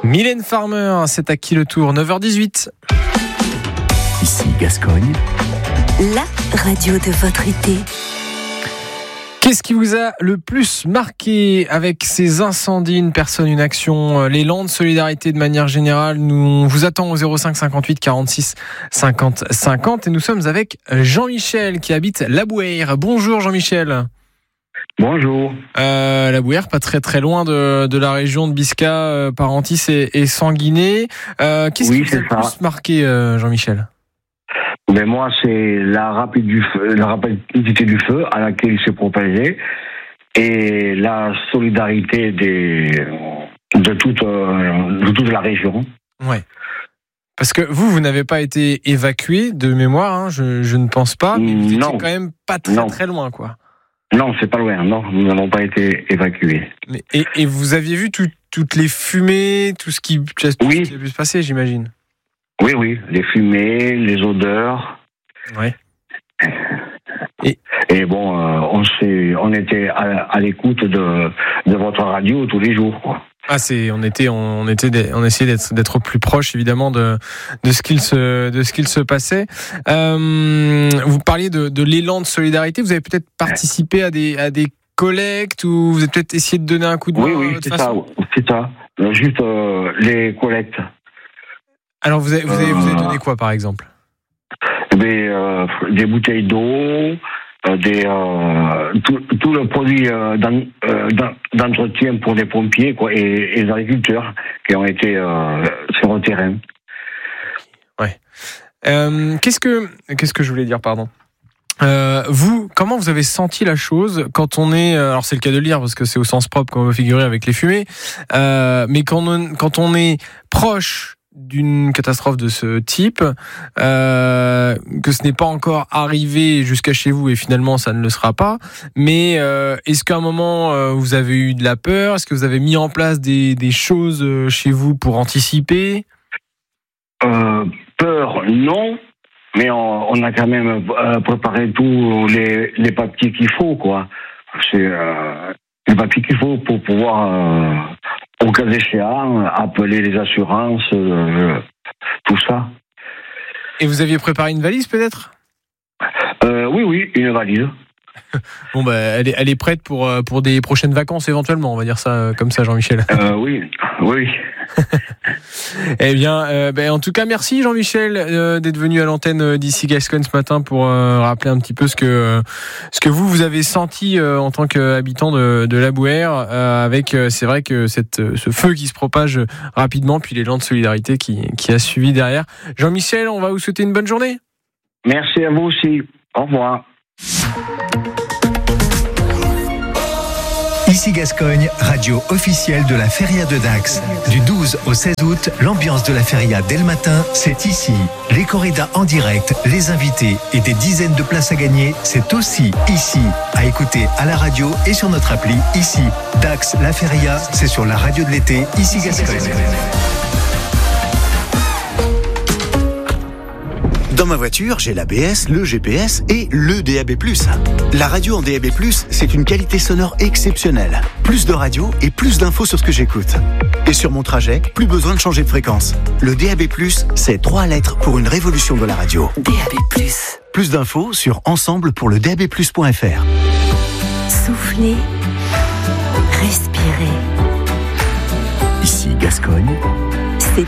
Mylène Farmer, c'est à qui le tour, 9h18. Ici Gascogne, la radio de votre été. Qu'est-ce qui vous a le plus marqué avec ces incendies, une personne, une action, l'élan de solidarité de manière générale? On vous attend au 05 58 46 50 50 et nous sommes avec Jean-Michel qui habite La Bouère. Bonjour Jean-Michel. Bonjour. La Bouère, pas très très loin de la région de Bisca, Parentis et Sanguinet. Qu'est-ce qui vous a le plus marqué, Jean-Michel? Ben moi, c'est la rapidité du feu à laquelle il s'est propagé et la solidarité de toute la région. Ouais. Parce que vous n'avez pas été évacué de mémoire, hein, je ne pense pas, mais vous étiez quand même pas très loin, quoi. Non, c'est pas loin, non, nous n'avons pas été évacués. Et vous aviez vu toutes les fumées, tout ce qui a pu se passer, j'imagine. Oui, les fumées, les odeurs. Ouais. Et bon, on était à l'écoute de votre radio tous les jours, quoi. Ah, on essayait d'être plus proche évidemment de ce qu'il se passait. Vous parliez de l'élan de solidarité. Vous avez peut-être participé à des collectes ou vous avez peut-être essayé de donner un coup de main. Oui, c'est ça. Juste les collectes. Alors vous avez donné quoi par exemple? Des bouteilles d'eau, tout le produit d'entretien pour les pompiers, quoi, et les agriculteurs qui ont été sur le terrain. Ouais. Qu'est-ce que je voulais dire, pardon. Vous, comment vous avez senti la chose quand on est, alors c'est le cas de le dire parce que c'est au sens propre qu'on va figurer avec les fumées, mais quand on est proche d'une catastrophe de ce type, que ce n'est pas encore arrivé jusqu'à chez vous et finalement ça ne le sera pas, mais est-ce qu'à un moment vous avez eu de la peur? Est-ce que vous avez mis en place des choses chez vous pour anticiper? Peur, non, mais on a quand même préparé tous les papiers qu'il faut, quoi. C'est les papiers qu'il faut pour pouvoir au cas échéant, appeler les assurances, tout ça. Et vous aviez préparé une valise, peut-être ? Oui, une valise. Bon, elle est prête pour des prochaines vacances, éventuellement, on va dire ça comme ça, Jean-Michel. Oui. Eh bien, en tout cas, merci Jean-Michel d'être venu à l'antenne d'ici Gascogne ce matin pour rappeler un petit peu ce que vous avez senti en tant qu'habitant de La Bouère, avec c'est vrai que ce feu qui se propage rapidement, puis l'élan de solidarité qui a suivi derrière. Jean-Michel, on va vous souhaiter une bonne journée. Merci à vous aussi. Au revoir. Ici Gascogne, radio officielle de la Feria de Dax. Du 12 au 16 août, l'ambiance de la Feria dès le matin, c'est ici. Les corridas en direct, les invités et des dizaines de places à gagner, c'est aussi ici. À écouter à la radio et sur notre appli, ici. Dax, la Feria, c'est sur la radio de l'été, ici Gascogne. Dans ma voiture, j'ai l'ABS, le GPS et le DAB+. La radio en DAB+, c'est une qualité sonore exceptionnelle. Plus de radio et plus d'infos sur ce que j'écoute. Et sur mon trajet, plus besoin de changer de fréquence. Le DAB+, c'est 3 lettres pour une révolution de la radio. DAB+. Plus d'infos sur ensemble pour le DABplus.fr. Soufflez, respirez. Ici Gascogne,